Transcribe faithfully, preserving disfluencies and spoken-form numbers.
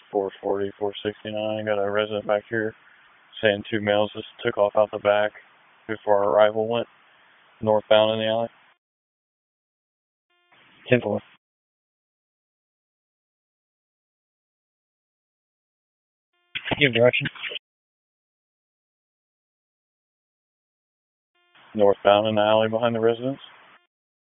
four forty, four sixty-nine. Got a resident back here saying two males just took off out the back before our arrival went northbound in the alley. ten four. Give direction. Northbound in the alley behind the residence.